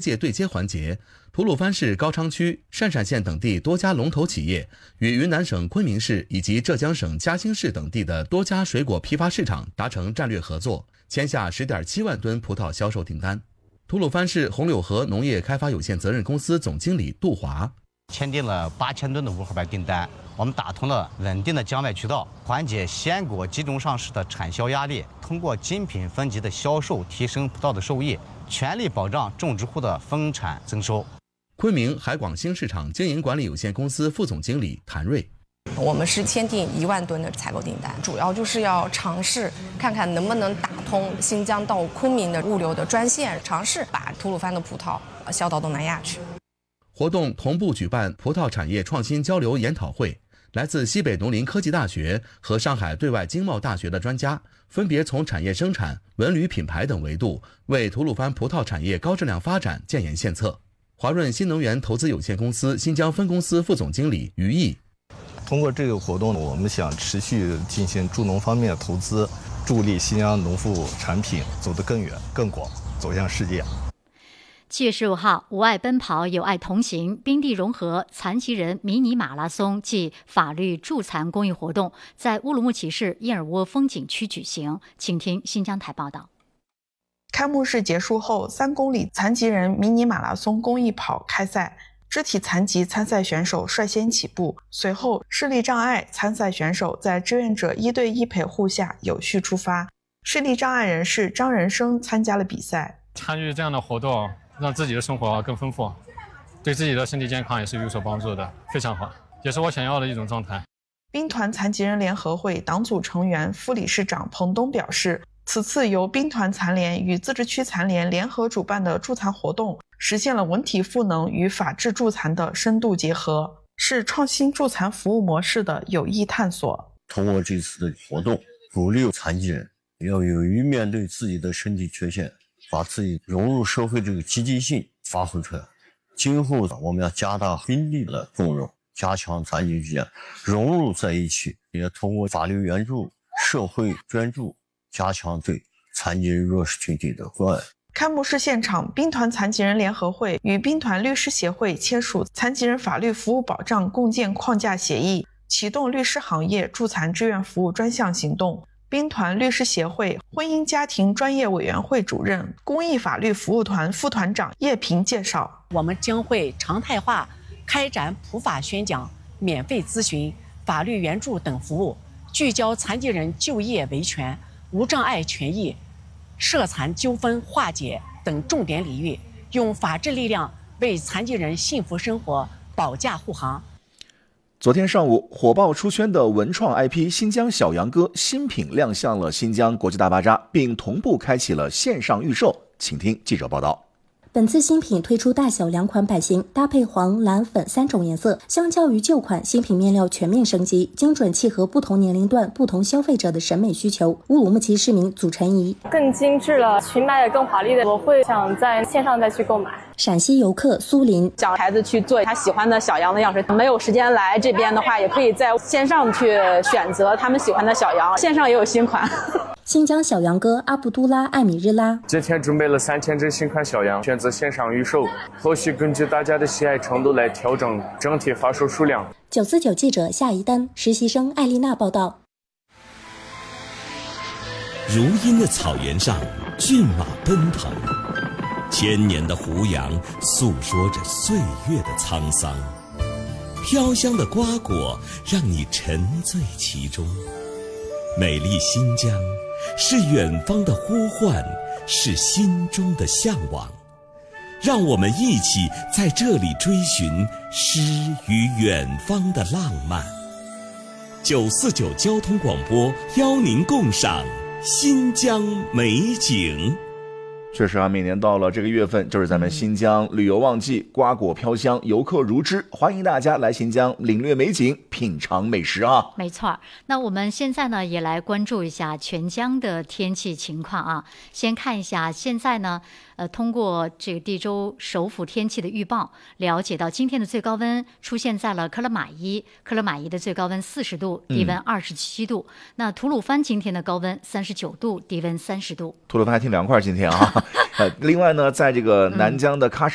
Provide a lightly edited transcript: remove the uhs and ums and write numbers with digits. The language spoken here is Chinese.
界对接环节，吐鲁番市高昌区、汕陕县等地多家龙头企业与云南省昆明市以及浙江省嘉兴市等地的多家水果批发市场达成战略合作，签下10.7万吨葡萄销售订单。吐鲁番市红柳河农业开发有限责任公司总经理杜华签订了8000吨的无号牌订单，我们打通了稳定的江外渠道，缓解鲜果集中上市的产销压力，通过精品分级的销售提升葡萄的收益，全力保障种植户的丰产增收。 昆明海广兴市场经营管理有限公司副总经理谭瑞， 我们是签订1万吨的采购订单，主要就是要尝试看看能不能打通新疆到昆明的物流的专线，尝试把吐鲁番的葡萄销到东南亚去。 活动同步举办葡萄产业创新交流研讨会，来自西北农林科技大学和上海对外经贸大学的专家，分别从产业生产、文旅品牌等维度，为吐鲁番葡萄产业高质量发展建言献策。华润新能源投资有限公司新疆分公司副总经理于毅， 通过这个活动，我们想持续进行助农方面的投资，助力新疆农副产品走得更远、更广，走向世界。 7月15号，无爱奔跑，有爱同行冰地融合残疾人迷你马拉松暨法律助残公益活动在乌鲁木齐市燕尔窝风景区举行。请听新疆台报道。 开幕式结束后，3公里残疾人迷你马拉松公益跑开赛，肢体残疾参赛选手率先起步，随后视力障碍参赛选手在志愿者1对1陪护下有序出发。视力障碍人士张仁生参加了比赛。 参与这样的活动，让自己的生活更丰富，对自己的身体健康也是有所帮助的，非常好，也是我想要的一种状态。 兵团残疾人联合会党组成员、副理事长彭东表示，此次由兵团残联与自治区残联联合主办的助残活动，实现了文体赋能与法治助残的深度结合，是创新助残服务模式的有益探索。 通过这次的活动，鼓励残疾人要勇于面对自己的身体缺陷，把自己融入社会这个积极性发挥出来。今后我们要加大兵力的共融，加强残疾之间融入在一起，也通过法律援助、社会捐助，加强对残疾人弱势群体的关爱。 开幕式现场，兵团残疾人联合会与兵团律师协会签署残疾人法律服务保障共建框架协议，启动律师行业助残志愿服务专项行动。兵团律师协会婚姻家庭专业委员会主任、公益法律服务团副团长叶平介绍， 我们将会常态化开展普法宣讲、免费咨询、法律援助等服务，聚焦残疾人就业维权、无障碍权益、涉残纠纷化解等重点领域，用法治力量为残疾人幸福生活保驾护航。 昨天上午，火爆出圈的文创 IP 新疆小杨哥新品亮相了新疆国际大巴扎，并同步开启了线上预售。请听记者报道。 本次新品推出大小2款版型，搭配黄、蓝、粉3种颜色。相较于旧款，新品面料全面升级，精准契合不同年龄段、不同消费者的审美需求。乌鲁木齐市民祖晨怡： 更精致了，裙摆也更华丽的，我会想在线上再去购买。 陕西游客苏林： 教孩子去做他喜欢的小羊的样式，没有时间来这边的话，也可以在线上去选择他们喜欢的小羊，线上也有新款。 新疆小杨哥阿卜杜拉·艾米日拉： 今天准备了3000只新款小羊，选择线上预售，后续根据大家的喜爱程度来调整整体发售数量。 949记者夏怡丹，实习生艾丽娜报道。 如茵的草原上，骏马奔腾，千年的胡杨诉说着岁月的沧桑，飘香的瓜果让你沉醉其中。美丽新疆是远方的呼唤，是心中的向往，让我们一起在这里追寻诗与远方的浪漫。949交通广播邀您共赏新疆美景。 确实啊，每年到了这个月份，就是咱们新疆旅游旺季，瓜果飘香，游客如织，欢迎大家来新疆领略美景，品尝美食啊。 没错，那我们现在呢也来关注一下全疆的天气情况啊。先看一下现在呢，通过这个地州首府天气的预报，了解到今天的最高温出现在了克勒玛依的最高温40度，低温27度。那吐鲁番今天的高温39度，低温30度。 吐鲁番还挺凉快今天啊。另外呢，在这个南疆的喀什